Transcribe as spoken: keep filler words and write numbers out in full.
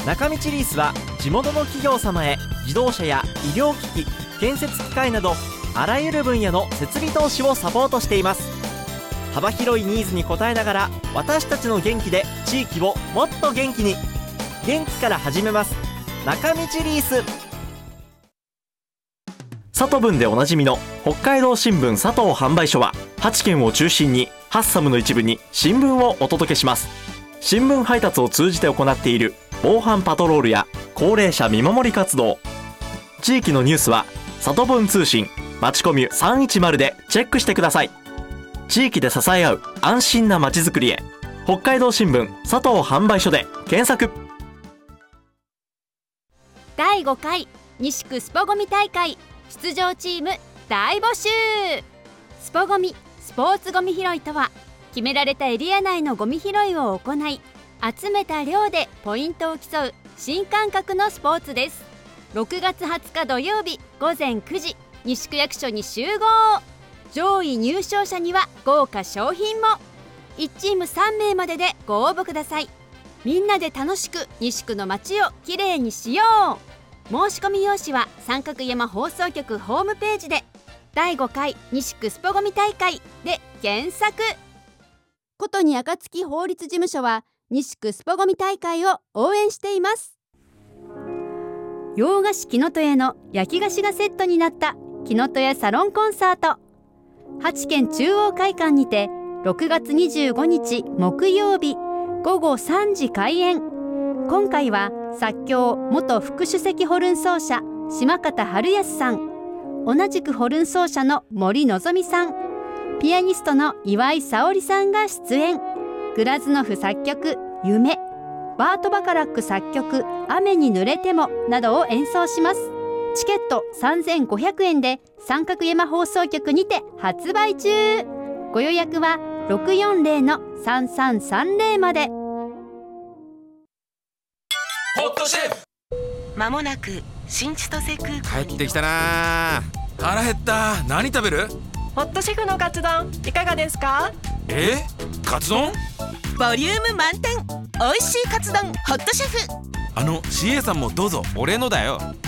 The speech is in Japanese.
中道リースは地元の企業様へ自動車や医療機器、建設機械などあらゆる分野の設備投資をサポートしています。幅広いニーズに応えながら私たちの元気で地域をもっと元気に。元気から始めます。中道リース。佐藤文でおなじみの北海道新聞佐藤販売所ははちけんを中心にハッサムの一部に新聞をお届けします。新聞配達を通じて行っている防犯パトロールや高齢者見守り活動、地域のニュースは佐藤文通信まちコミュさんいちまるでチェックしてください。地域で支え合う安心なまちづくりへ、北海道新聞佐藤販売所で検索。 だいごかい西区スポゴミ大会出場チーム大募集。スポゴミスポーツゴミ拾いとは、決められたエリア内のゴミ拾いを行い、集めた量でポイントを競う新感覚のスポーツです。ろくがつはつか土曜日ごぜんくじ、西区役所に集合。上位入賞者には豪華賞品も。いちチームさんめいまででご応募ください。みんなで楽しく西区の街をきれいにしよう。申し込み用紙は三角山放送局ホームページで、だいごかい西区スポゴミ大会で検索。ことに暁法律事務所は西区スポゴミ大会を応援しています。洋菓子木の戸屋の焼き菓子がセットになった木の戸屋サロンコンサート、はちけん中央会館にてろくがつにじゅうごにち木曜日ごごさんじ開演。今回は作協元副首席ホルン奏者島方春康さん、同じくホルン奏者の森のぞみさん、ピアニストの岩井沙織さんが出演。グラズノフ作曲夢、バート・バカラック作曲雨に濡れてもなどを演奏します。チケットさんぜんごひゃくえんで三角山放送局にて発売中。ご予約はろくよんぜろのさんさんさんぜろまで。 ホットシェフ、 まもなく新千歳空港に帰ってきたな。腹減った。何食べる？ ホットシェフのカツ丼いかがですか？ え？カツ丼？ ボリューム満点、おいしいカツ丼ホットシェフ。 あの シーエー さんもどうぞ。 俺のだよ。